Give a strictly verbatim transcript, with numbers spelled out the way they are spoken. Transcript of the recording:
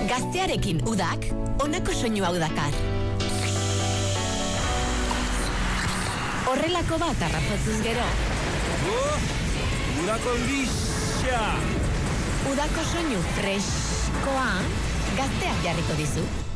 Gaztearekin udak, honako soinu hau dakar. Horrelako bat harrapatzuz gero. Oh, udako lixa! Udako soinu freskoa, gazteak jarriko dizu.